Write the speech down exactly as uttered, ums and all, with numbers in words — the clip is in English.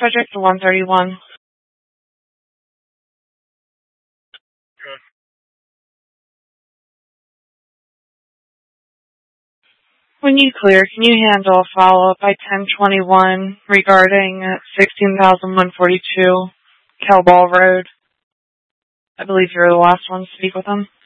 subject to one thirty-one. Good. When you clear, can you handle a follow-up by ten twenty-one regarding sixteen thousand one forty-two Kelball Road? I believe you're the last one to speak with them.